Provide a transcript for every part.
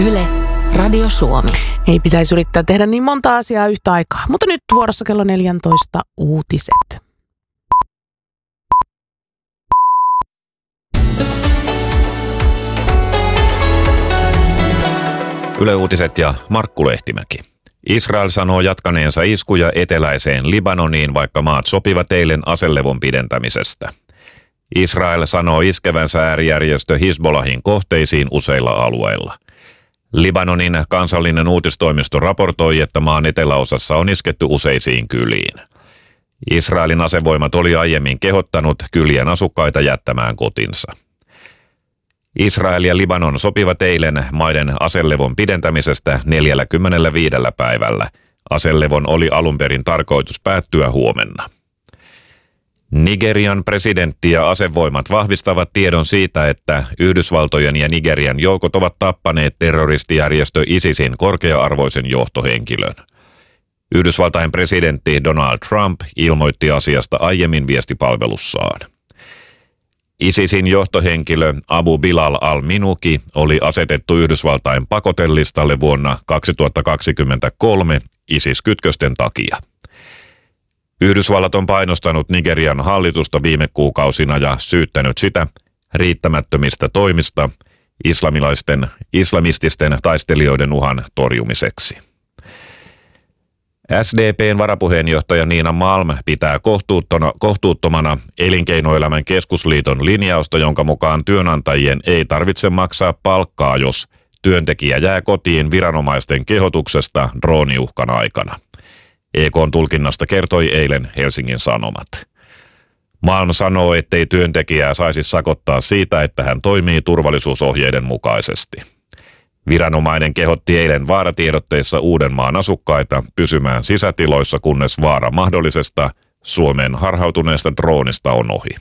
Yle, Radio Suomi. Ei pitäisi yrittää tehdä niin monta asiaa yhtä aikaa, mutta nyt vuorossa kello 14 uutiset. Yle Uutiset ja Markku Lehtimäki. Israel sanoo jatkaneensa iskuja eteläiseen Libanoniin, vaikka maat sopivat eilen aselevon pidentämisestä. Israel sanoo iskevänsä äärijärjestö Hizbollahin kohteisiin useilla alueilla. Libanonin kansallinen uutistoimisto raportoi, että maan eteläosassa on isketty useisiin kyliin. Israelin asevoimat oli aiemmin kehottanut kylien asukkaita jättämään kotinsa. Israel ja Libanon sopivat eilen maiden aselevon pidentämisestä 45 päivällä. Aselevon oli alun perin tarkoitus päättyä huomenna. Nigerian presidentti ja asevoimat vahvistavat tiedon siitä, että Yhdysvaltojen ja Nigerian joukot ovat tappaneet terroristijärjestö ISISin korkea-arvoisen johtohenkilön. Yhdysvaltain presidentti Donald Trump ilmoitti asiasta aiemmin viestipalvelussaan. ISISin johtohenkilö Abu Bilal al-Minuki oli asetettu Yhdysvaltain pakotelistalle vuonna 2023 ISIS-kytkösten takia. Yhdysvallat on painostanut Nigerian hallitusta viime kuukausina ja syyttänyt sitä riittämättömistä toimista islamististen taistelijoiden uhan torjumiseksi. SDP:n varapuheenjohtaja Nina Malm pitää kohtuuttomana Elinkeinoelämän keskusliiton linjausta, jonka mukaan työnantajien ei tarvitse maksaa palkkaa, jos työntekijä jää kotiin viranomaisten kehotuksesta drooniuhkan aikana. EK:n tulkinnasta kertoi eilen Helsingin Sanomat. Malm sanoo, ettei työntekijää saisi sakottaa siitä, että hän toimii turvallisuusohjeiden mukaisesti. Viranomainen kehotti eilen vaaratiedotteissa Uudenmaan asukkaita pysymään sisätiloissa, kunnes vaara mahdollisesta Suomeen harhautuneesta droonista on ohi.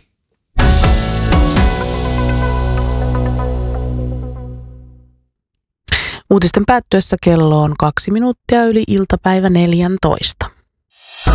Uutisten päättyessä kello on 2 minuuttia yli iltapäivä 14.